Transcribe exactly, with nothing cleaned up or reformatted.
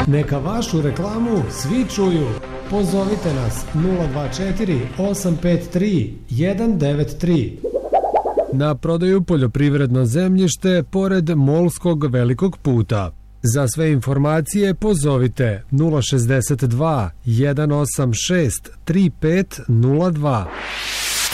Neka vašu reklamu svi čuju. Pozovite nas nula dva četiri osam pet tri jedan devet tri. Na prodaju poljoprivredno zemljište pored Molskog velikog puta. Za sve informacije pozovite nula šezdeset dva jedan osam šest tri pet nula dva.